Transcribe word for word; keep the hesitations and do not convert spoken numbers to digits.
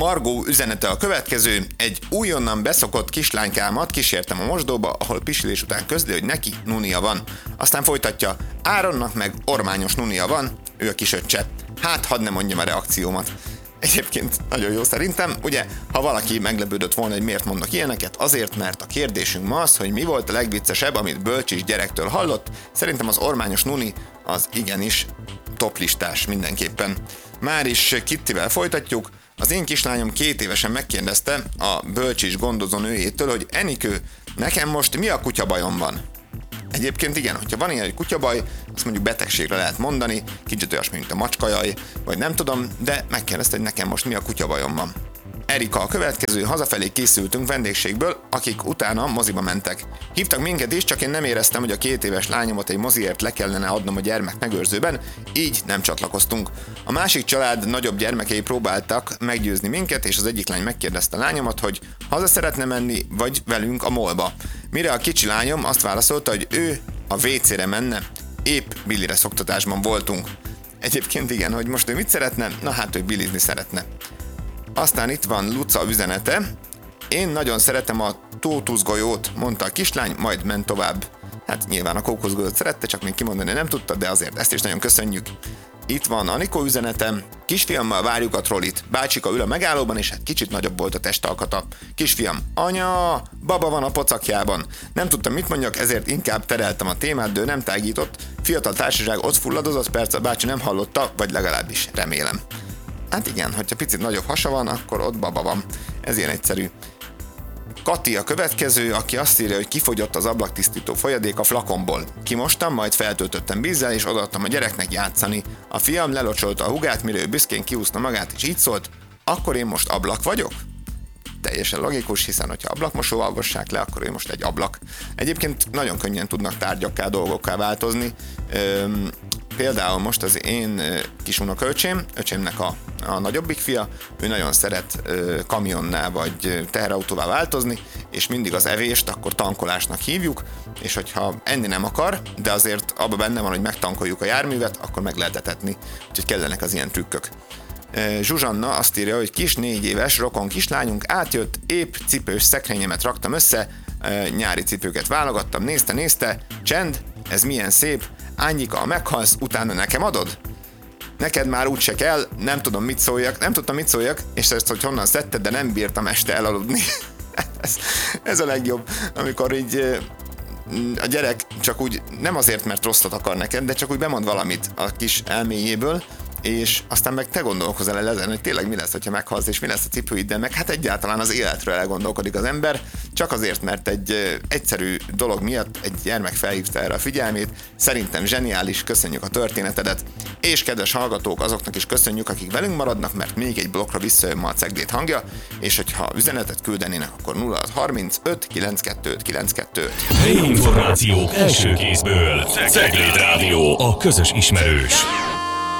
Margó üzenete a következő: egy újonnan beszokott kislánykámat kísértem a mosdóba, ahol pisilés után közli, hogy neki nunia van. Aztán folytatja: Áronnak meg ormányos nunia van, ő a kisöccse. Hát, hadd ne mondjam a reakciómat. Egyébként nagyon jó szerintem, ugye, ha valaki meglepődött volna, hogy miért mondnak ilyeneket, azért, mert a kérdésünk ma az, hogy mi volt a legviccesebb, amit bölcsis gyerektől hallott. Szerintem az ormányos nuni az igenis toplistás mindenképpen. Már is Kittivel folytatjuk. Az én kislányom két évesen megkérdezte a bölcsis gondozó nőjétől, hogy Enikő, nekem most mi a kutyabajom van? Egyébként igen, hogyha van ilyen, hogy kutyabaj, azt mondjuk betegségre lehet mondani, kicsit olyasmi, mint a macskajaj, vagy nem tudom, de megkérdezte, hogy nekem most mi a kutyabajom van. Erika a következő: hazafelé készültünk vendégségből, akik utána moziba mentek. Hívtak minket is, csak én nem éreztem, hogy a két éves lányomat egy moziért le kellene adnom a gyermek megőrzőben, így nem csatlakoztunk. A másik család nagyobb gyermekei próbáltak meggyőzni minket, és az egyik lány megkérdezte a lányomat, hogy haza szeretne menni, vagy velünk a mallba. Mire a kicsi lányom azt válaszolta, hogy ő a vécére menne, épp billire szoktatásban voltunk. Egyébként igen, hogy most ő mit szeretne? Na hát, hogy bilizni szeretne. Aztán itt van Luca üzenete. Én nagyon szeretem a tótuszgolyót, mondta a kislány, majd ment tovább. Hát nyilván a kókuszgolyót szerette, csak még kimondani nem tudta, de azért ezt is nagyon köszönjük. Itt van Anikó üzenetem. Kisfiammal várjuk a trollit. Bácsika ül a megállóban, és hát kicsit nagyobb volt a testalkata. Kisfiam: anya, baba van a pocakjában. Nem tudtam, mit mondjak, ezért inkább tereltem a témát, de ő nem tágított. Fiatal társaság ott fulladozott, persze a bácsi nem hallotta, vagy legalábbis remélem. Hát igen, hogyha picit nagyobb hasa van, akkor ott baba van. Ez ilyen egyszerű. Kati a következő, aki azt írja, hogy kifogyott az ablaktisztító folyadék a flakonból. Kimostam, majd feltöltöttem vízzel, és odaadtam a gyereknek játszani. A fiam lelocsolta a hugát, mire ő büszkén kiúszta magát, és így szólt: akkor én most ablak vagyok? Teljesen logikus, hiszen hogyha ablakmosóval mossák le, akkor ő most egy ablak. Egyébként nagyon könnyen tudnak tárgyakká, dolgokká változni. Üm, Például most az én kis unokaöcsém, öcsémnek a, a nagyobbik fia, ő nagyon szeret ö, kamionná vagy teherautóvá változni, és mindig az evést akkor tankolásnak hívjuk, és hogyha enni nem akar, de azért abban benne van, hogy megtankoljuk a járművet, akkor meg lehet etetni, úgyhogy kellenek az ilyen trükkök. Zsuzsanna azt írja, hogy kis négy éves rokon kislányunk átjött, épp cipős szekrényemet raktam össze, nyári cipőket válogattam, nézte, nézte, csend, ez milyen szép, Ányika, meghalsz, utána nekem adod? Neked már úgyse kell, nem tudom mit szóljak, nem tudtam mit szóljak, és ezt, hogy honnan szedted, de nem bírtam este elaludni. ez, ez a legjobb, amikor így a gyerek csak úgy, nem azért, mert rosszat akar neked, de csak úgy bemond valamit a kis elméjéből, és aztán meg te gondolkozol el ezen, hogy tényleg mi lesz, hogyha meghalsz, és mi lesz a cipőiddel, meg hát egyáltalán az életről elgondolkodik az ember, csak azért, mert egy ö, egyszerű dolog miatt egy gyermek felhívta erre a figyelmét. Szerintem zseniális, köszönjük a történetedet, és kedves hallgatók, azoknak is köszönjük, akik velünk maradnak, mert még egy blokkra visszajön ma a Cegléd hangja, és hogyha üzenetet küldenének, akkor nulla hat harmincöt kilencvenkettő kilencvenkettő. Helyi információk első kézből. Cegléd Rádió, a közös ismerős.